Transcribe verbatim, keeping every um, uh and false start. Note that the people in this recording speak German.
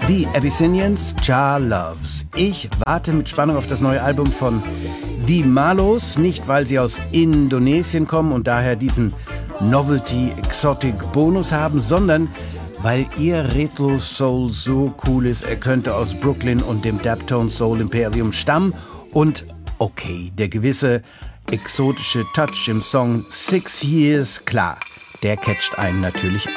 The Abyssinians, Jah Loves. Ich warte mit Spannung auf das neue Album von The Malos, nicht weil sie aus Indonesien kommen und daher diesen Novelty-Exotic-Bonus haben, sondern weil ihr Retro-Soul so cool ist. Er könnte aus Brooklyn und dem Daptone-Soul-Imperium stammen und, okay, der gewisse exotische Touch im Song Six Years, klar, der catcht einen natürlich